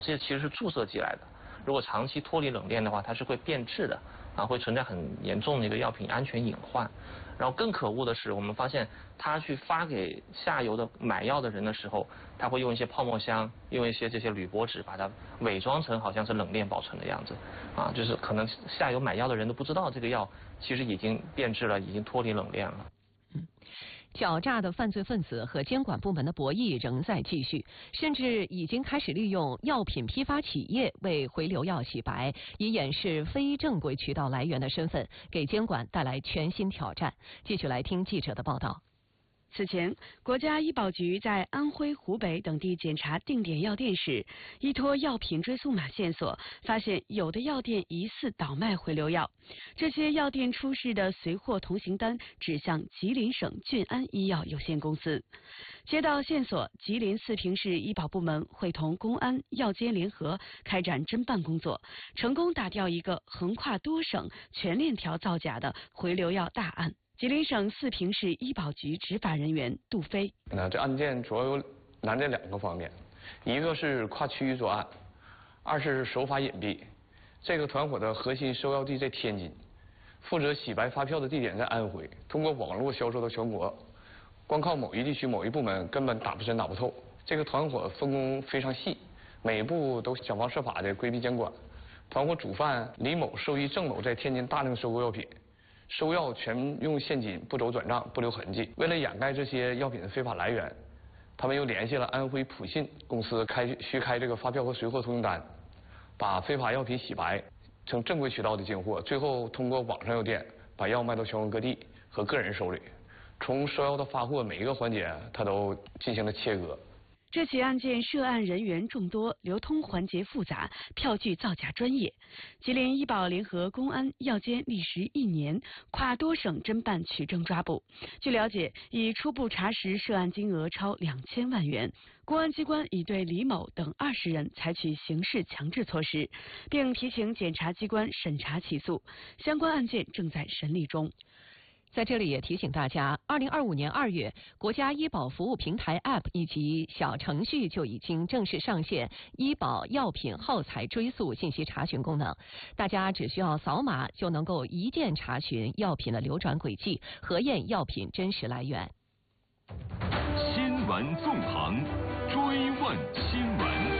这些其实是注射剂来的。如果长期脱离冷链的话，它是会变质的，会存在很严重的一个药品安全隐患。然后更可恶的是，我们发现他去发给下游的买药的人的时候，他会用一些泡沫箱，用一些这些铝箔纸，把它伪装成好像是冷链保存的样子，就是可能下游买药的人都不知道这个药其实已经变质了，已经脱离冷链了。 狡诈的犯罪分子和监管部门的博弈仍在继续，甚至已经开始利用药品批发企业为回流药洗白，以掩饰非正规渠道来源的身份，给监管带来全新挑战。继续来听记者的报道。 此前，国家医保局在安徽、湖北等地检查定点药店时，依托药品追溯码线索，发现有的药店疑似倒卖回流药。这些药店出示的随货通行单指向吉林省俊安医药有限公司。接到线索，吉林四平市医保部门会同公安、药监联合开展侦办工作，成功打掉一个横跨多省、全链条造假的回流药大案。吉林省四平市医保局执法人员杜飞。 这案件主要有难在2个方面，一个是跨区域作案，二是手法隐蔽。这个团伙的核心收药地在天津，负责洗白发票的地点在安徽，通过网络销售到全国。光靠某一地区某一部门根本打不透。这个团伙分工非常细，每一步都想方设法的规避监管。团伙主犯李某、受益郑某在天津大量收购药品。收药全用现金，不走转账，不留痕迹。为了掩盖这些药品的非法来源，他们又联系了安徽普信公司虚开这个发票和随货通行单，把非法药品洗白成正规渠道的进货，最后通过网上药店把药卖到全国各地和个人手里。从收药到发货每一个环节，他都进行了切割。 这起案件涉案人员众多，流通环节复杂，票据造假专业。吉林医保联合公安、药监历时1年，跨多省侦办取证抓捕。据了解，已初步查实涉案金额超2000万元。公安机关已对李某等20人采取刑事强制措施，并提请检察机关审查起诉。相关案件正在审理中。 在这里也提醒大家，2025年2月，国家医保服务平台 App 以及小程序就已经正式上线医保药品耗材追溯信息查询功能。大家只需要扫码就能够一键查询药品的流转轨迹，核验药品真实来源。 新闻纵横，追问新闻。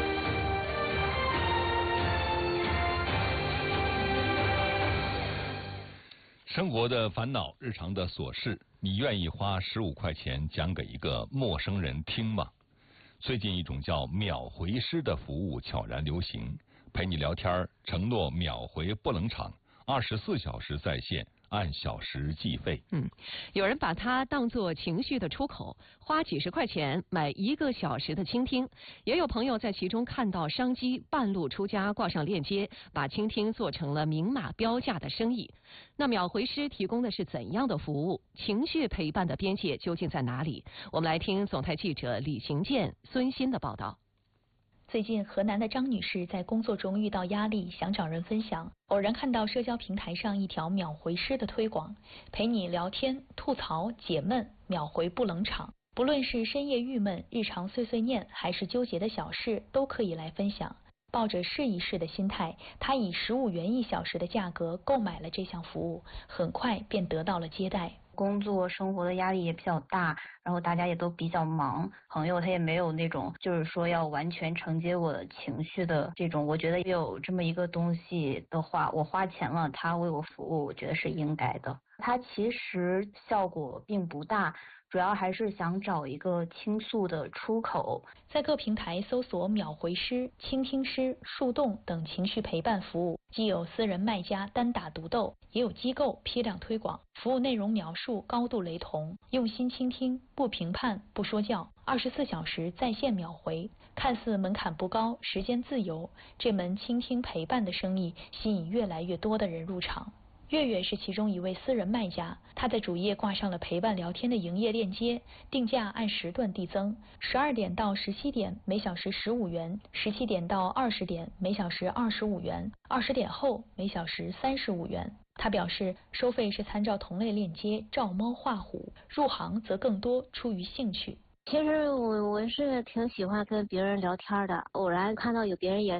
生活的烦恼，日常的琐事，你愿意花15块钱讲给一个陌生人听吗？最近一种叫秒回师的服务悄然流行，陪你聊天，承诺秒回不冷场，24小时在线，按小时计费。 有人把它当作情绪的出口，花几十块钱买1个小时的倾听。也有朋友在其中看到商机，半路出家，挂上链接，把倾听做成了明码标价的生意。那秒回师提供的是怎样的服务？情绪陪伴的边界究竟在哪里？我们来听总台记者李行健、孙鑫的报道。 最近，河南的张女士在工作中遇到压力，想找人分享，偶然看到社交平台上一条秒回师的推广，陪你聊天、吐槽、解闷，秒回不冷场。不论是深夜郁闷、日常碎碎念，还是纠结的小事，都可以来分享。抱着试一试的心态，她以15元1小时的价格购买了这项服务，很快便得到了接待。 工作生活的压力也比较大，然后大家也都比较忙，朋友他也没有那种就是说要完全承接我的情绪的这种，我觉得有这么一个东西的话，我花钱了，他为我服务，我觉得是应该的。它其实效果并不大，主要还是想找一个倾诉的出口。 在各平台搜索秒回师、倾听师、树洞等情绪陪伴服务，既有私人卖家单打独斗，也有机构批量推广。服务内容描述高度雷同，用心倾听，不评判，不说教，24小时在线秒回。看似门槛不高，时间自由，这门倾听陪伴的生意吸引越来越多的人入场。月月是其中一位私人卖家，他在主页挂上了陪伴聊天的营业链接，定价按时段递增，12点到17点每小时15元，17点到20点每小时25元，20点后每小时35元。他表示，收费是参照同类链接照猫画虎，入行则更多出于兴趣。 其实我是挺喜欢跟别人聊天的，偶然看到有别人也